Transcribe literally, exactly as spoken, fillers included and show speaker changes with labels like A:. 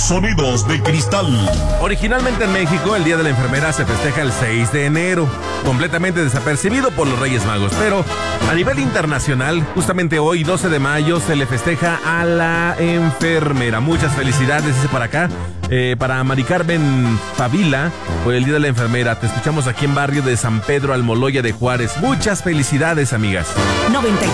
A: Sonidos de Cristal.
B: Originalmente en México, el Día de la Enfermera se festeja el seis de enero, completamente desapercibido por los Reyes Magos. Pero a nivel internacional, justamente hoy, doce de mayo, se le festeja a la enfermera. Muchas felicidades, dice para acá. Eh, para Mari Carmen Favila, por el Día de la Enfermera. Te escuchamos aquí en barrio de San Pedro Almoloya de Juárez. Muchas felicidades, amigas.
C: noventa